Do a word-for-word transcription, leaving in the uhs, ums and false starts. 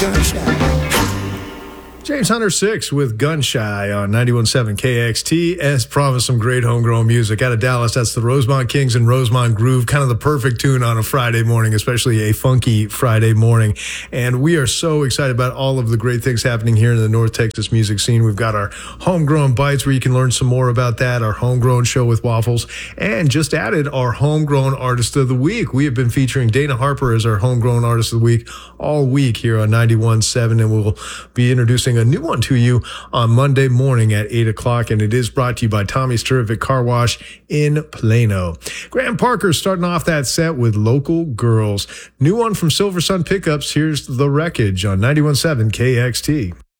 James Hunter six with Gunshy on ninety-one point seven K X T. As promised, some great homegrown music out of Dallas. That's the Rosemont Kings and Rosemont Groove, kind of the perfect tune on a Friday morning, especially a funky Friday morning. And we are so excited about all of the great things happening here in the North Texas music scene. We've got our Homegrown Bites where you can learn some more about that, our Homegrown Show with Waffles, and just added our Homegrown Artist of the Week. We have been featuring Dana Harper as our Homegrown Artist of the Week all week here on ninety-one point seven, and we'll be introducing a new one to you on Monday morning at eight o'clock, and it is brought to you by Tommy's Terrific Car Wash in Plano. Graham Parker starting off that set with Local Girls. New one from Silver Sun Pickups. Here's The Wreckage on ninety-one point seven K X T.